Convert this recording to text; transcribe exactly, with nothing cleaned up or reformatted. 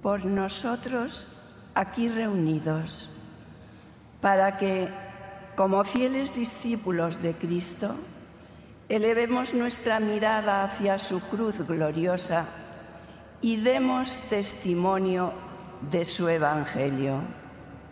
por nosotros aquí reunidos, para que, como fieles discípulos de Cristo, elevemos nuestra mirada hacia su cruz gloriosa y demos testimonio de su Evangelio.